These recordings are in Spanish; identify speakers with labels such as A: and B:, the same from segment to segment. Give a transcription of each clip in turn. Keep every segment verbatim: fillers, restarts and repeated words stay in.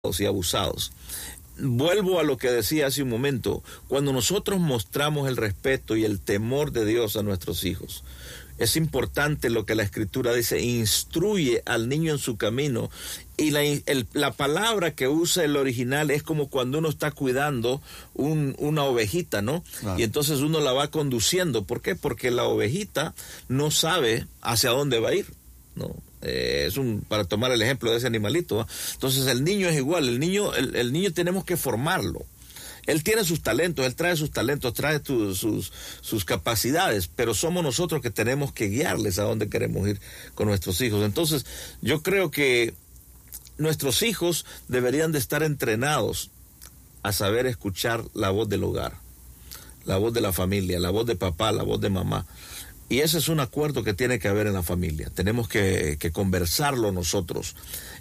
A: y abusados. Vuelvo a lo que decía hace un momento, cuando nosotros mostramos el respeto y el temor de Dios a nuestros hijos, es importante lo que la Escritura dice: instruye al niño en su camino. Y la, el, la palabra que usa el original es como cuando uno está cuidando un, una ovejita, ¿no? Claro. Y entonces uno la va conduciendo. ¿Por qué? Porque la ovejita no sabe hacia dónde va a ir, ¿no? Eh, es un, para tomar el ejemplo de ese animalito, ¿eh? Entonces el niño es igual, el niño, el, el niño tenemos que formarlo. Él tiene sus talentos, él trae sus talentos, trae tu, sus, sus capacidades, pero somos nosotros que tenemos que guiarles a dónde queremos ir con nuestros hijos. Entonces, yo creo que nuestros hijos deberían de estar entrenados a saber escuchar la voz del hogar, la voz de la familia, la voz de papá, la voz de mamá. Y ese es un acuerdo que tiene que haber en la familia. Tenemos que, que conversarlo nosotros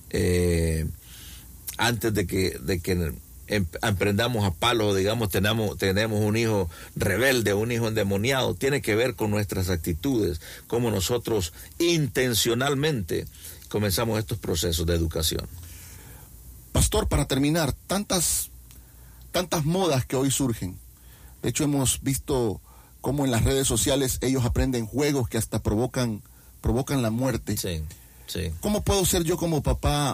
A: eh, antes de que... De que emprendamos a palos, digamos, tenemos, tenemos un hijo rebelde, un hijo endemoniado. Tiene que ver con nuestras actitudes, cómo nosotros intencionalmente comenzamos estos procesos de educación.
B: Pastor, para terminar, tantas, tantas modas que hoy surgen. De hecho, hemos visto cómo en las redes sociales ellos aprenden juegos que hasta provocan, provocan la muerte.
A: Sí, sí.
B: ¿Cómo puedo ser yo como papá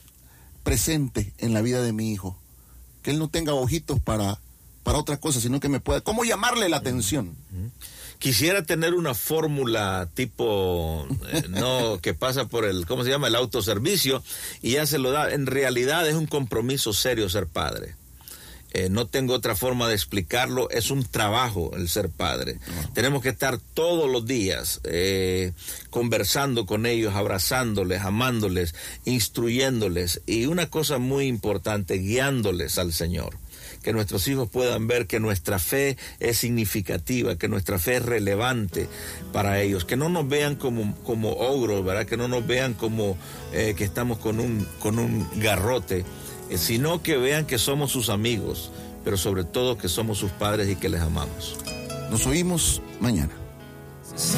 B: presente en la vida de mi hijo? Que él no tenga ojitos para, para otra cosa, sino que me pueda... ¿Cómo llamarle la atención?
A: Quisiera tener una fórmula tipo, eh, no, que pasa por el, ¿cómo se llama? El autoservicio, y ya se lo da. En realidad es un compromiso serio ser padre. Eh, no tengo otra forma de explicarlo, es un trabajo el ser padre. Uh-huh. Tenemos que estar todos los días eh, conversando con ellos, abrazándoles, amándoles, instruyéndoles, y una cosa muy importante, guiándoles al Señor. Que nuestros hijos puedan ver que nuestra fe es significativa, que nuestra fe es relevante para ellos, que no nos vean como, como ogros, ¿verdad? Que no nos vean como eh, que estamos con un, con un garrote, sino que vean que somos sus amigos, pero sobre todo que somos sus padres y que les amamos.
B: Nos oímos mañana.